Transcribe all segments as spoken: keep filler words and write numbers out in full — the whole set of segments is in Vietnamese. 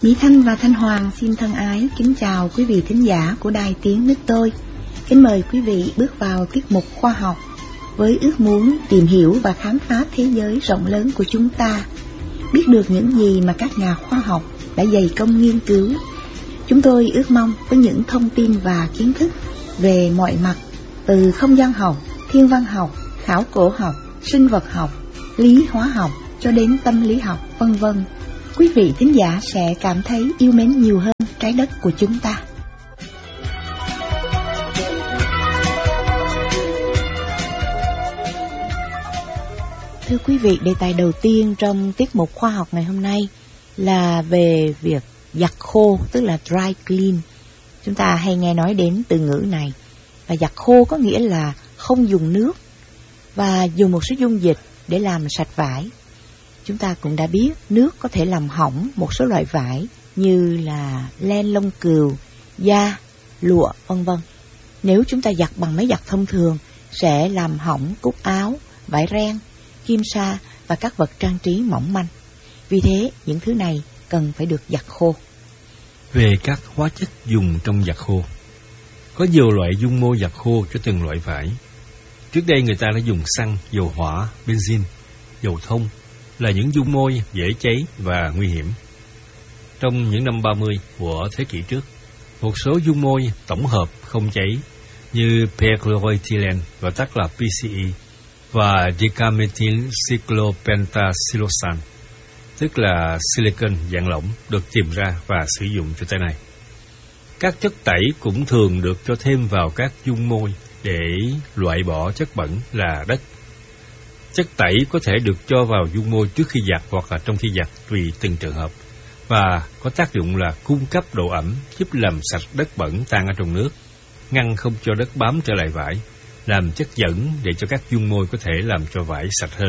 Mỹ Thanh và Thanh Hoàng xin thân ái kính chào quý vị thính giả của Đài Tiếng Nước Tôi. Kính mời quý vị bước vào tiết mục khoa học với ước muốn tìm hiểu và khám phá thế giới rộng lớn của chúng ta, biết được những gì mà các nhà khoa học đã dày công nghiên cứu. Chúng tôi ước mong với những thông tin và kiến thức về mọi mặt, từ không gian học, thiên văn học, khảo cổ học, sinh vật học, lý hóa học cho đến tâm lý học, vân vân, quý vị thính giả sẽ cảm thấy yêu mến nhiều hơn trái đất của chúng ta. Thưa quý vị, đề tài đầu tiên trong tiết mục khoa học ngày hôm nay là về việc giặt khô, tức là dry clean. Chúng ta hay nghe nói đến từ ngữ này. Và giặt khô có nghĩa là không dùng nước và dùng một số dung dịch để làm sạch vải. Chúng ta cũng đã biết nước có thể làm hỏng một số loại vải như là len lông cừu, da, lụa, vân vân. Nếu chúng ta giặt bằng máy giặt thông thường sẽ làm hỏng cúc áo, vải ren, kim sa và các vật trang trí mỏng manh. Vì thế, những thứ này cần phải được giặt khô. Về các hóa chất dùng trong giặt khô, có nhiều loại dung môi giặt khô cho từng loại vải. Trước đây người ta đã dùng xăng, dầu hỏa, benzin, dầu thông là những dung môi dễ cháy và nguy hiểm. Trong những năm ba mươi của thế kỷ trước, một số dung môi tổng hợp không cháy như perchloroethylene, gọi tắt là pê xê e, và dicamethylcyclopentasiloxane, tức là silicon dạng lỏng, được tìm ra và sử dụng cho tới nay. Các chất tẩy cũng thường được cho thêm vào các dung môi để loại bỏ chất bẩn là đất. Chất tẩy có thể được cho vào dung môi trước khi giặt hoặc là trong khi giặt tùy từng trường hợp, và có tác dụng là cung cấp độ ẩm, giúp làm sạch đất bẩn tan ở trong nước, ngăn không cho đất bám trở lại vải, làm chất dẫn để cho các dung môi có thể làm cho vải sạch hơn.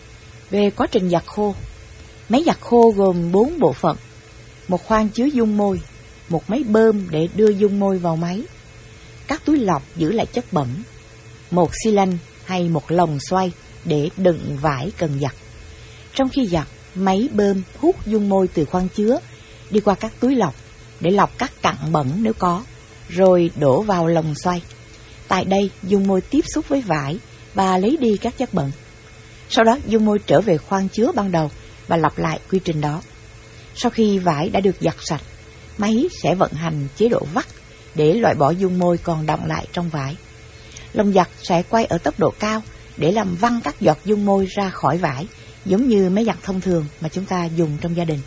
Về quá trình giặt khô, máy giặt khô gồm bốn bộ phận: một khoang chứa dung môi, một máy bơm để đưa dung môi vào máy, các túi lọc giữ lại chất bẩn, một xi lanh hay một lồng xoay để đựng vải cần giặt. Trong khi giặt, máy bơm hút dung môi từ khoang chứa đi qua các túi lọc để lọc các cặn bẩn nếu có, rồi đổ vào lồng xoay. Tại đây, dung môi tiếp xúc với vải và lấy đi các chất bẩn. Sau đó, dung môi trở về khoang chứa ban đầu và lặp lại quy trình đó. Sau khi vải đã được giặt sạch, máy sẽ vận hành chế độ vắt để loại bỏ dung môi còn đọng lại trong vải. Lồng giặt sẽ quay ở tốc độ cao để làm văng các giọt dung môi ra khỏi vải, giống như máy giặt thông thường mà chúng ta dùng trong gia đình.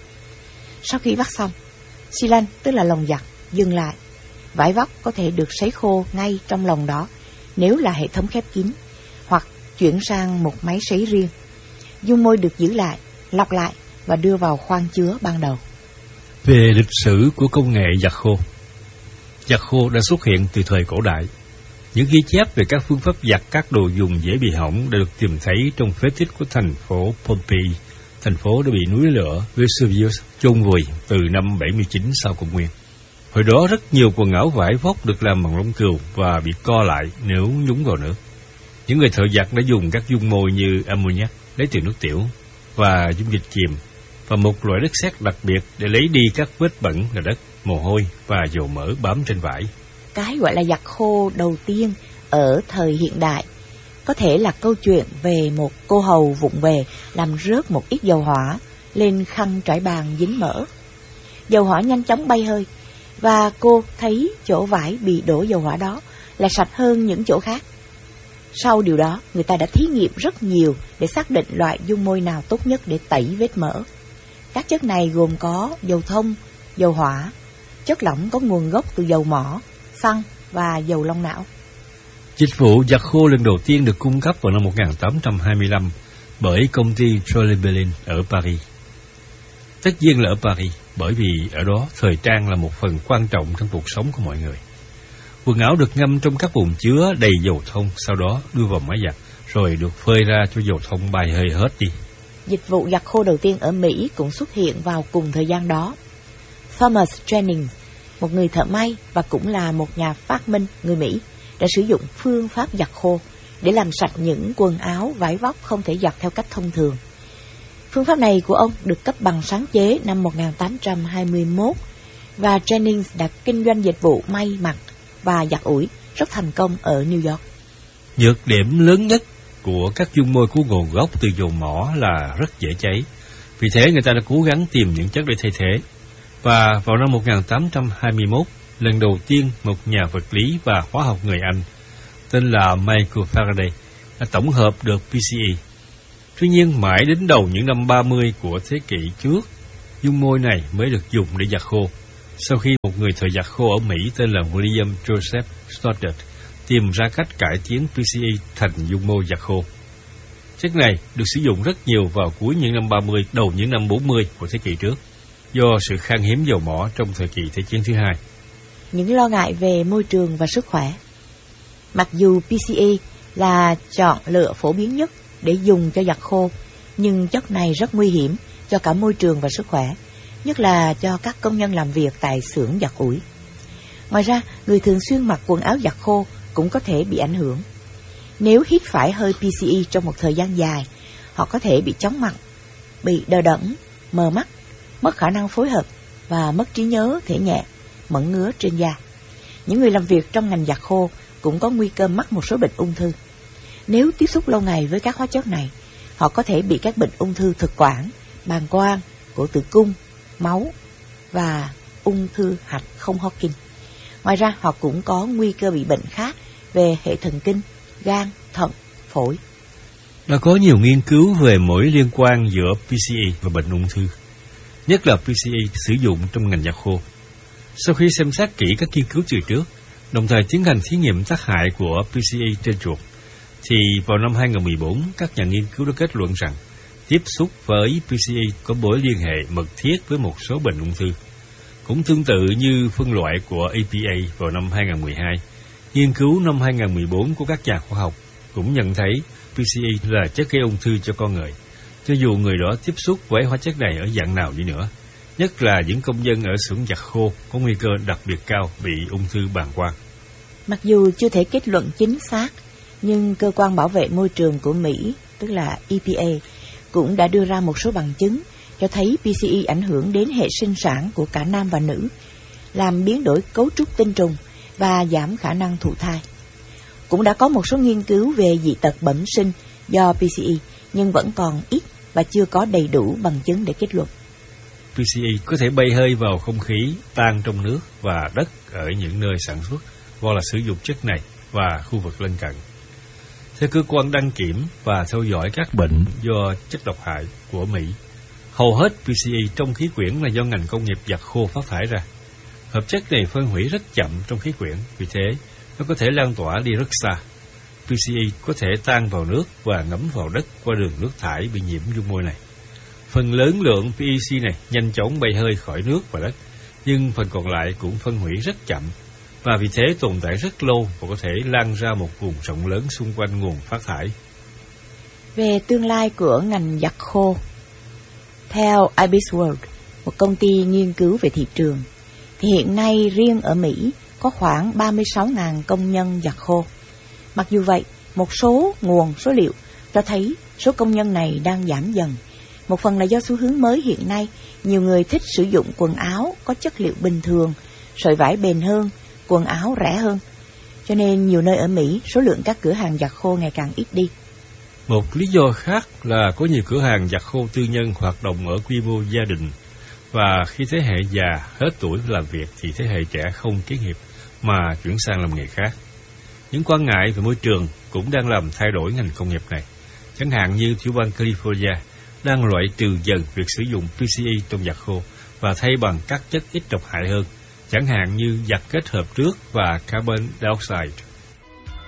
Sau khi vắt xong, xi lanh, tức là lồng giặt, dừng lại. Vải vóc có thể được sấy khô ngay trong lồng đó nếu là hệ thống khép kín, hoặc chuyển sang một máy sấy riêng. Dung môi được giữ lại, lọc lại và đưa vào khoang chứa ban đầu. Về lịch sử của công nghệ giặt khô, giặt khô đã xuất hiện từ thời cổ đại. Những ghi chép về các phương pháp giặt các đồ dùng dễ bị hỏng đã được tìm thấy trong phế tích của thành phố Pompeii, thành phố đã bị núi lửa Vesuvius chôn vùi từ năm bảy mươi chín sau công nguyên. Hồi đó rất nhiều quần áo vải vóc được làm bằng lông cừu và bị co lại nếu nhúng vào nước. Những người thợ giặt đã dùng các dung môi như ammoniac lấy từ nước tiểu và dung dịch kiềm và một loại đất sét đặc biệt để lấy đi các vết bẩn là đất, mồ hôi và dầu mỡ bám trên vải. Cái gọi là giặt khô đầu tiên ở thời hiện đại có thể là câu chuyện về một cô hầu vụng về làm rớt một ít dầu hỏa lên khăn trải bàn dính mỡ. Dầu hỏa nhanh chóng bay hơi và cô thấy chỗ vải bị đổ dầu hỏa đó là sạch hơn những chỗ khác. Sau điều đó, người ta đã thí nghiệm rất nhiều để xác định loại dung môi nào tốt nhất để tẩy vết mỡ. Các chất này gồm có dầu thông, dầu hỏa, chất lỏng có nguồn gốc từ dầu mỏ, xăng và dầu long não. Dịch vụ giặt khô lần đầu tiên được cung cấp vào năm một nghìn tám trăm hai mươi lăm bởi công ty Trolley-Bellin ở Paris. Tất nhiên là ở Paris, bởi vì ở đó thời trang là một phần quan trọng trong cuộc sống của mọi người. Quần áo được ngâm trong các bồn chứa đầy dầu thông, sau đó đưa vào máy giặt, rồi được phơi ra cho dầu thông bay hơi hết đi. Dịch vụ giặt khô đầu tiên ở Mỹ cũng xuất hiện vào cùng thời gian đó. Thomas Jennings, một người thợ may và cũng là một nhà phát minh người Mỹ, đã sử dụng phương pháp giặt khô để làm sạch những quần áo vải vóc không thể giặt theo cách thông thường. Phương pháp này của ông được cấp bằng sáng chế năm một nghìn tám trăm hai mươi mốt và Jennings đã kinh doanh dịch vụ may mặc và giặt ủi rất thành công ở New York. Nhược điểm lớn nhất của các dung môi có nguồn gốc từ dầu mỏ là rất dễ cháy. Vì thế người ta đã cố gắng tìm những chất để thay thế. Và vào năm một nghìn tám trăm hai mươi mốt, lần đầu tiên một nhà vật lý và hóa học người Anh tên là Michael Faraday đã tổng hợp được pê xê e. Tuy nhiên mãi đến đầu những năm ba mươi của thế kỷ trước, dung môi này mới được dùng để giặt khô, sau khi một người thợ giặt khô ở Mỹ tên là William Joseph Stoddard tìm ra cách cải tiến pê xê e thành dung môi giặt khô. Chất này được sử dụng rất nhiều vào cuối những năm ba mươi, đầu những năm bốn mươi của thế kỷ trước, do sự khan hiếm dầu mỏ trong thời kỳ Thế chiến thứ hai. Những lo ngại về môi trường và sức khỏe. Mặc dù pê xê e là chọn lựa phổ biến nhất để dùng cho giặt khô, nhưng chất này rất nguy hiểm cho cả môi trường và sức khỏe, nhất là cho các công nhân làm việc tại xưởng giặt ủi. Ngoài ra, người thường xuyên mặc quần áo giặt khô cũng có thể bị ảnh hưởng. Nếu hít phải hơi pê xê e trong một thời gian dài, họ có thể bị chóng mặt, bị đờ đẫn, mờ mắt, mất khả năng phối hợp và mất trí nhớ thể nhẹ, mẩn ngứa trên da. Những người làm việc trong ngành giặt khô cũng có nguy cơ mắc một số bệnh ung thư. Nếu tiếp xúc lâu ngày với các hóa chất này, họ có thể bị các bệnh ung thư thực quản, bàng quang, cổ tử cung, máu và ung thư hạch không Hodgkin. Ngoài ra, họ cũng có nguy cơ bị bệnh khác về hệ thần kinh, gan, thận, phổi. Đã có nhiều nghiên cứu về mối liên quan giữa pê xê e và bệnh ung thư, nhất là pê xê e sử dụng trong ngành giặt khô. Sau khi xem xét kỹ các nghiên cứu từ trước, đồng thời tiến hành thí nghiệm tác hại của pê xê e trên chuột, thì vào năm hai nghìn không trăm mười bốn, các nhà nghiên cứu đã kết luận rằng tiếp xúc với pê xê e có mối liên hệ mật thiết với một số bệnh ung thư. Cũng tương tự như phân loại của a pê a vào năm hai nghìn không trăm mười hai, nghiên cứu năm hai nghìn không trăm mười bốn của các nhà khoa học cũng nhận thấy pê xê e là chất gây ung thư cho con người, cho dù người đó tiếp xúc với hóa chất này ở dạng nào đi nữa, nhất là những công nhân ở xưởng giặt khô có nguy cơ đặc biệt cao bị ung thư bàng quang. Mặc dù chưa thể kết luận chính xác, nhưng cơ quan bảo vệ môi trường của Mỹ, tức là e pê a, cũng đã đưa ra một số bằng chứng cho thấy pê xê e ảnh hưởng đến hệ sinh sản của cả nam và nữ, làm biến đổi cấu trúc tinh trùng và giảm khả năng thụ thai. Cũng đã có một số nghiên cứu về dị tật bẩm sinh do pê xê e, nhưng vẫn còn ít và chưa có đầy đủ bằng chứng để kết luận. pê xê e có thể bay hơi vào không khí, tan trong nước và đất ở những nơi sản xuất hoặc là sử dụng chất này và khu vực lân cận. Theo cơ quan đăng kiểm và theo dõi các bệnh do chất độc hại của Mỹ, hầu hết pê xê e trong khí quyển là do ngành công nghiệp giặt khô phát thải ra. Hợp chất này phân hủy rất chậm trong khí quyển, vì thế nó có thể lan tỏa đi rất xa. pê xê e có thể tan vào nước và ngấm vào đất qua đường nước thải bị nhiễm dung môi này. Phần lớn lượng pê e xê này nhanh chóng bay hơi khỏi nước và đất, nhưng phần còn lại cũng phân hủy rất chậm, và vì thế tồn tại rất lâu và có thể lan ra một vùng rộng lớn xung quanh nguồn phát thải. Về tương lai của ngành giặt khô, theo IBISWorld, một công ty nghiên cứu về thị trường, thì hiện nay riêng ở Mỹ có khoảng ba mươi sáu nghìn công nhân giặt khô. Mặc dù vậy, một số nguồn số liệu cho thấy số công nhân này đang giảm dần. Một phần là do xu hướng mới hiện nay, nhiều người thích sử dụng quần áo có chất liệu bình thường, sợi vải bền hơn, quần áo rẻ hơn. Cho nên nhiều nơi ở Mỹ, số lượng các cửa hàng giặt khô ngày càng ít đi. Một lý do khác là có nhiều cửa hàng giặt khô tư nhân hoạt động ở quy mô gia đình, và khi thế hệ già hết tuổi làm việc thì thế hệ trẻ không kế nghiệp mà chuyển sang làm nghề khác. Những quan ngại về môi trường cũng đang làm thay đổi ngành công nghiệp này. Chẳng hạn như tiểu bang California đang loại trừ dần việc sử dụng pê xê e trong giặt khô và thay bằng các chất ít độc hại hơn, chẳng hạn như giặt kết hợp nước và carbon dioxide.